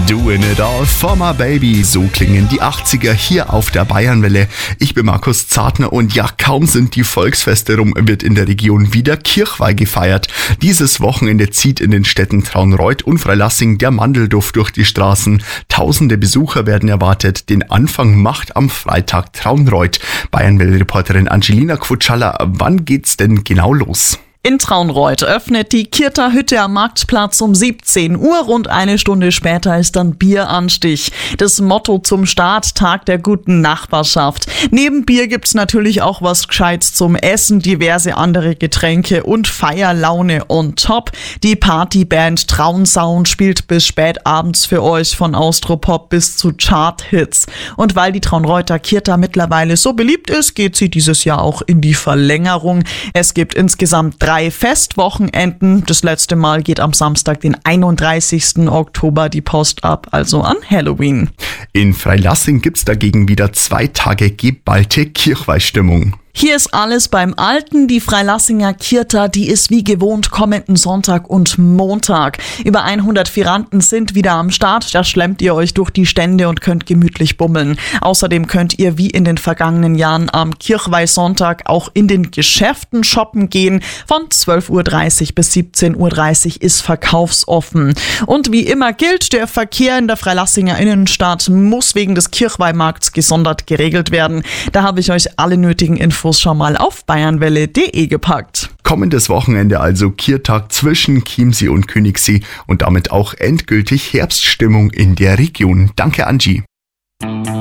Doing it all for my baby. So klingen die 80er hier auf der Bayernwelle. Ich bin Markus Zartner und ja, kaum sind die Volksfeste rum, wird in der Region wieder Kirchweih gefeiert. Dieses Wochenende zieht in den Städten Traunreut und Freilassing der Mandelduft durch die Straßen. Tausende Besucher werden erwartet. Den Anfang macht am Freitag Traunreut. Bayernwelle-Reporterin Angelina Kwutschalla, wann geht's denn genau los? In Traunreut öffnet die Kirter Hütte am Marktplatz um 17 Uhr. Rund eine Stunde später ist dann Bieranstich. Das Motto zum Start: Tag der guten Nachbarschaft. Neben Bier gibt's natürlich auch was Gescheites zum Essen, diverse andere Getränke und Feierlaune on top. Die Partyband Traunsound spielt bis spät abends für euch, von Austropop bis zu Chart-Hits. Und weil die Traunreuter Kirta mittlerweile so beliebt ist, geht sie dieses Jahr auch in die Verlängerung. Es gibt insgesamt 3 Festwochenenden. Das letzte Mal geht am Samstag, den 31. Oktober, die Post ab, also an Halloween. In Freilassing gibt's dagegen wieder 2 Tage geballte Kirchweihstimmung. Hier ist alles beim Alten. Die Freilassinger Kirta, die ist wie gewohnt kommenden Sonntag und Montag. Über 100 Firanten sind wieder am Start. Da schlemmt ihr euch durch die Stände und könnt gemütlich bummeln. Außerdem könnt ihr wie in den vergangenen Jahren am Kirchweihsonntag auch in den Geschäften shoppen gehen. Von 12.30 Uhr bis 17.30 Uhr ist verkaufsoffen. Und wie immer gilt, der Verkehr in der Freilassinger Innenstadt muss wegen des Kirchweihmarkts gesondert geregelt werden. Da habe ich euch alle nötigen Infos schon mal auf bayernwelle.de gepackt. Kommendes Wochenende also Kirtag zwischen Chiemsee und Königssee und damit auch endgültig Herbststimmung in der Region. Danke, Angie.